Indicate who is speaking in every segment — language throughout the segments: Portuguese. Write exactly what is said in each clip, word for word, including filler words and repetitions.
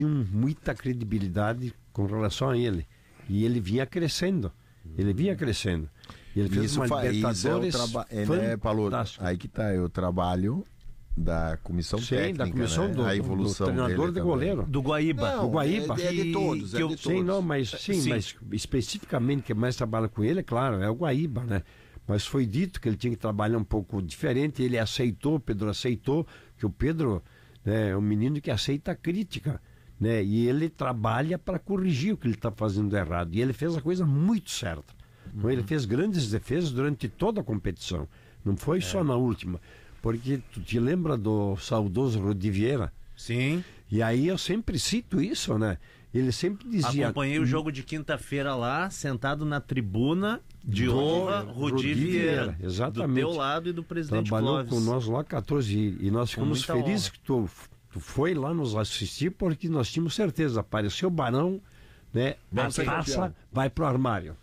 Speaker 1: muita credibilidade com relação a ele. E ele vinha crescendo. Ele vinha crescendo. E ele fez
Speaker 2: isso
Speaker 1: uma
Speaker 2: fa-
Speaker 1: Libertadores
Speaker 2: isso é o traba- é, né, Paulo?
Speaker 1: fantástica.
Speaker 2: Aí que tá, é o trabalho da comissão
Speaker 1: Sim,
Speaker 2: técnica,
Speaker 1: da comissão
Speaker 2: né?
Speaker 1: do,
Speaker 2: a evolução
Speaker 1: do treinador
Speaker 2: dele
Speaker 1: de
Speaker 2: também.
Speaker 1: goleiro.
Speaker 3: Do Guaíba.
Speaker 2: Não,
Speaker 1: do Guaíba.
Speaker 2: É, é de todos,
Speaker 1: Que,
Speaker 2: é
Speaker 1: que
Speaker 2: de
Speaker 1: eu,
Speaker 2: todos.
Speaker 1: sim, não, mas, sim,
Speaker 3: Sim.
Speaker 1: mas especificamente quem mais trabalha com ele, é claro, é o Guaíba, né? Mas foi dito que ele tinha que trabalhar um pouco diferente, ele aceitou, o Pedro aceitou, que o Pedro, né, é um menino que aceita a crítica, né? E ele trabalha para corrigir o que ele está fazendo errado. E ele fez a coisa muito certa. Então, ele fez grandes defesas durante toda a competição. Não foi
Speaker 3: É.
Speaker 1: só na última. Porque tu te lembra do saudoso Rudi Vieira?
Speaker 3: Sim.
Speaker 1: E aí eu sempre cito isso, né? Ele sempre dizia...
Speaker 3: Acompanhei o jogo de quinta-feira lá, sentado na tribuna de
Speaker 1: Do
Speaker 3: honra, Rudi
Speaker 1: Rudi
Speaker 3: Vieira.
Speaker 1: Vieira, exatamente.
Speaker 3: Do teu lado e do presidente
Speaker 1: Trabalhou
Speaker 3: Clóvis.
Speaker 1: com nós lá quatorze e, e nós
Speaker 3: Com
Speaker 1: ficamos
Speaker 3: muita
Speaker 1: felizes
Speaker 3: honra.
Speaker 1: que tu, tu foi lá nos assistir, porque nós tínhamos certeza, apareceu o Barão, né?
Speaker 2: Vamos
Speaker 1: A
Speaker 2: ser
Speaker 1: taça
Speaker 2: campeão.
Speaker 1: vai pro armário.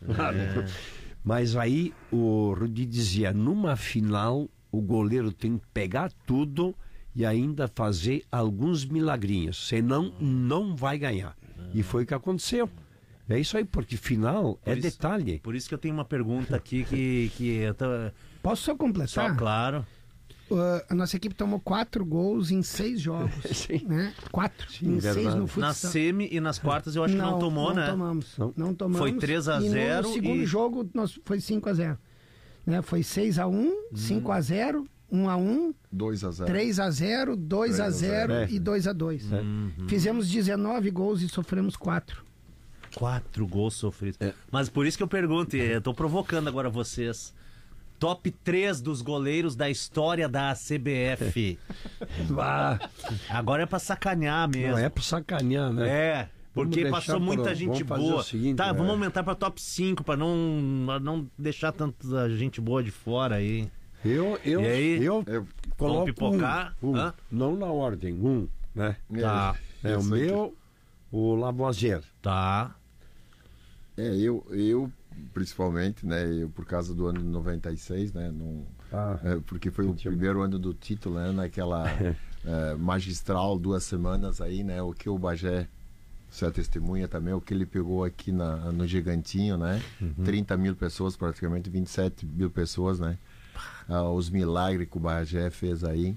Speaker 1: Mas aí o Rudi dizia, numa final o goleiro tem que pegar tudo e ainda fazer alguns milagrinhos, senão não vai ganhar. E foi o que aconteceu. É isso aí, porque final é
Speaker 3: Por isso-
Speaker 1: detalhe.
Speaker 3: Por isso que eu tenho uma pergunta aqui que, que eu tô...
Speaker 4: Posso só completar?
Speaker 3: Só, claro.
Speaker 4: Uh, a nossa equipe tomou quatro gols em seis jogos.
Speaker 1: Sim.
Speaker 4: Né? Quatro.
Speaker 1: Sim,
Speaker 4: em
Speaker 1: verdade.
Speaker 4: seis no
Speaker 3: Na
Speaker 4: futsal.
Speaker 3: semi e nas quartas eu acho que não tomou,
Speaker 4: não
Speaker 3: né?
Speaker 4: Tomamos,
Speaker 1: Não.
Speaker 4: não tomamos.
Speaker 3: Foi três a zero
Speaker 4: E no segundo
Speaker 3: e-
Speaker 4: jogo nós, foi cinco a zero. Né? Foi seis a um, cinco a zero, um a um,
Speaker 2: dois a zero.
Speaker 4: três a zero, dois a zero
Speaker 1: É.
Speaker 4: e dois a dois.
Speaker 1: É.
Speaker 4: Fizemos dezenove gols e sofremos quatro.
Speaker 3: Quatro gols sofridos.
Speaker 1: É.
Speaker 3: Mas por isso que eu pergunto, e eu tô provocando agora vocês. Top três dos goleiros da história da C B F.
Speaker 1: Ah,
Speaker 3: Agora é pra sacanear mesmo.
Speaker 1: não é pra sacanear, né?
Speaker 3: É, porque
Speaker 1: Vamos
Speaker 3: passou
Speaker 1: deixar
Speaker 3: muita
Speaker 1: pro-
Speaker 3: gente
Speaker 1: vamos fazer
Speaker 3: boa.
Speaker 1: o seguinte,
Speaker 3: tá,
Speaker 1: é.
Speaker 3: vamos aumentar pra top cinco, pra não, pra não deixar tanta gente boa de fora aí.
Speaker 1: Eu, eu,
Speaker 3: E aí?
Speaker 1: eu
Speaker 2: Eu-
Speaker 1: coloco
Speaker 3: pipocar?
Speaker 1: um, um,
Speaker 3: Hã?
Speaker 1: não na ordem, um, né?
Speaker 3: Tá.
Speaker 1: É o
Speaker 2: Isso aqui.
Speaker 1: meu, o Lavoisier.
Speaker 3: Tá.
Speaker 2: É, eu, eu principalmente, né, eu por causa do ano de noventa e seis, né, não,
Speaker 1: Ah,
Speaker 2: é, porque foi o
Speaker 1: Tinha-
Speaker 2: primeiro ano do título, né, naquela é, magistral, duas semanas aí, né, o que o Bagé, você é testemunha também, o que ele pegou aqui na, no Gigantinho, né, trinta mil pessoas, praticamente vinte e sete mil pessoas, né, ah, os milagres que o Bagé fez aí,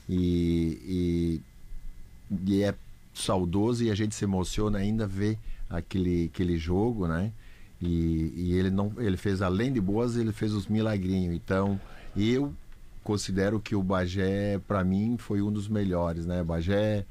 Speaker 2: e, e, e é saudoso e a gente se emociona ainda ver aquele, aquele jogo, né? E, e ele não, ele fez além de boas, ele fez os milagrinhos. Então, eu considero que o Bagé, para mim, foi um dos melhores, né? Bagé,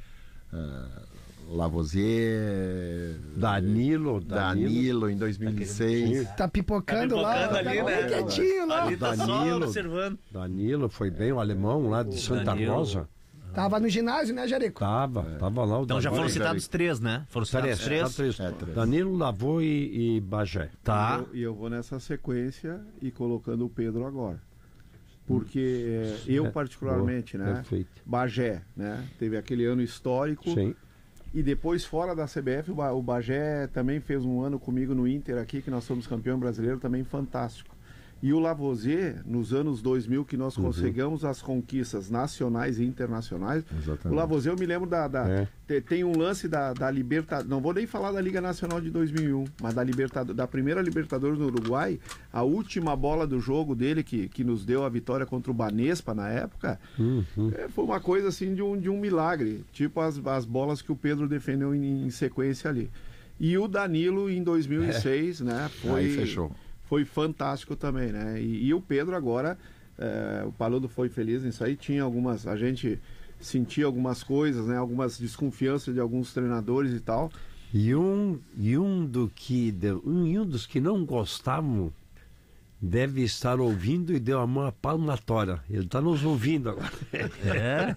Speaker 2: uh, Lavoisier,
Speaker 1: Danilo, Danilo.
Speaker 2: Danilo em dois mil e seis.
Speaker 4: Tá pipocando,
Speaker 3: Tá
Speaker 4: lá,
Speaker 3: pipocando ali,
Speaker 4: tá
Speaker 3: né?
Speaker 4: bem quietinho lá.
Speaker 3: Ali tá só
Speaker 1: Danilo.
Speaker 3: observando.
Speaker 1: Danilo foi bem, o alemão lá de Santa
Speaker 3: Danilo.
Speaker 1: Rosa.
Speaker 4: Tava no ginásio, né, Jerico?
Speaker 1: Tava, tava lá o
Speaker 3: Então já
Speaker 1: Danilo.
Speaker 3: foram
Speaker 2: Agora,
Speaker 3: citados três, né? Foram citados
Speaker 1: Três,
Speaker 3: três.
Speaker 1: tá três.
Speaker 2: É, três.
Speaker 1: Danilo, Lavô e, e Bagé.
Speaker 3: Tá.
Speaker 5: E eu, e eu vou nessa sequência e colocando o Pedro agora. Porque eh, eu
Speaker 1: É,
Speaker 5: particularmente,
Speaker 1: boa,
Speaker 5: né?
Speaker 1: perfeito.
Speaker 5: Bagé, né? Teve aquele ano histórico.
Speaker 1: Sim.
Speaker 5: E depois, fora da C B F, o Ba- o Bagé também fez um ano comigo no Inter aqui, que nós somos campeão brasileiro, também fantástico. E o Lavoisier, nos anos dois mil, que nós conseguimos as conquistas nacionais e internacionais.
Speaker 2: Exatamente.
Speaker 5: O Lavoisier, eu me lembro da... da
Speaker 1: É.
Speaker 5: te- tem um lance da, da Libertadores, não vou nem falar da Liga Nacional de dois mil e um, mas da, Libertadores, da primeira Libertadores no Uruguai, a última bola do jogo dele, que, que nos deu a vitória contra o Banespa na época,
Speaker 1: Uhum.
Speaker 5: é, foi uma coisa assim de um, de um milagre, tipo as, as bolas que o Pedro defendeu em, em sequência ali. E o Danilo em dois mil e seis, né, foi,
Speaker 2: Aí fechou.
Speaker 5: foi fantástico também, né? E, e o Pedro agora, é, o Paludo foi feliz nisso aí, tinha algumas, a gente sentia algumas coisas, né, algumas desconfianças de alguns treinadores e tal.
Speaker 1: E um, e um, do que, de- um, e um dos que não gostavam deve estar ouvindo e deu a mão à palmatória. Ele está nos ouvindo agora.
Speaker 3: É?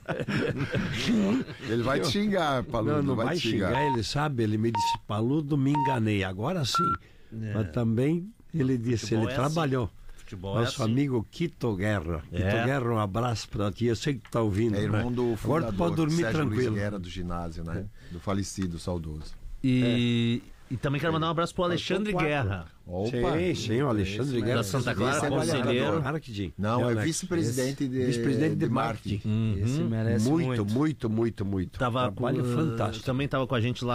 Speaker 2: Ele vai te xingar, Paludo,
Speaker 1: Não, não vai,
Speaker 2: te
Speaker 1: xingar. ele sabe, ele me disse, Paludo, me enganei, agora sim. Mas também ele disse,
Speaker 3: Futebol
Speaker 1: ele
Speaker 3: é
Speaker 1: trabalhou.
Speaker 3: Futebol é
Speaker 1: Nosso
Speaker 3: assim.
Speaker 1: amigo Quito Guerra.
Speaker 3: É.
Speaker 1: Quito Guerra, um abraço para ti, eu sei que tu tá ouvindo.
Speaker 2: É irmão
Speaker 1: né?
Speaker 2: do
Speaker 1: Agora tu pode
Speaker 2: fundador,
Speaker 1: dormir
Speaker 2: Sérgio Luiz
Speaker 1: tranquilo.
Speaker 2: Guerra, do ginásio, né? Do falecido, saudoso.
Speaker 3: E E também quero mandar um abraço pro Alexandre
Speaker 1: quatro.
Speaker 3: Guerra.
Speaker 2: Opa,
Speaker 1: Sim, sim, o Alexandre Guerra.
Speaker 3: Da Santa Clara,
Speaker 1: Esse é
Speaker 3: conselheiro.
Speaker 1: marketing.
Speaker 2: Não, é
Speaker 1: né?
Speaker 2: vice-presidente de,
Speaker 1: Vice-presidente de
Speaker 2: de
Speaker 1: marketing.
Speaker 2: marketing.
Speaker 6: Esse merece
Speaker 1: Muito,
Speaker 6: muito.
Speaker 1: muito, muito, muito.
Speaker 3: Tava
Speaker 1: Trabalho
Speaker 3: com-
Speaker 1: fantástico.
Speaker 3: Também tava com a gente lá